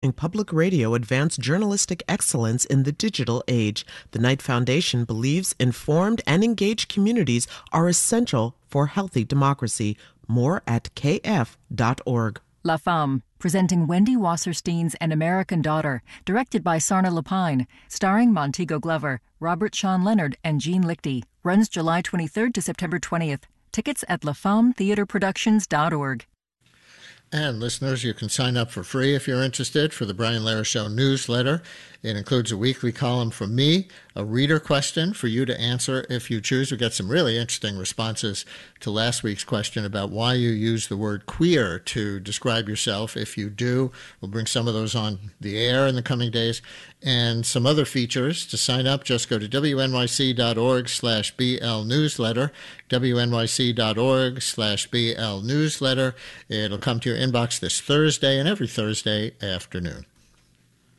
Public radio advance journalistic excellence in the digital age. The Knight Foundation believes informed and engaged communities are essential for healthy democracy. More at kf.org. La Femme, presenting Wendy Wasserstein's An American Daughter, directed by Sarna Lapine, starring Montego Glover, Robert Sean Leonard, and Jean Lichty, runs July 23rd to September 20th. Tickets at lafemmetheatreproductions.org. And listeners, you can sign up for free if you're interested for the Brian Lehrer Show newsletter. It includes a weekly column from me, a reader question for you to answer if you choose. We got some really interesting responses to last week's question about why you use the word queer to describe yourself. If you do, we'll bring some of those on the air in the coming days. And some other features. To sign up, just go to wnyc.org/BL newsletter, wnyc.org/BL newsletter. It'll come to your inbox this Thursday and every Thursday afternoon.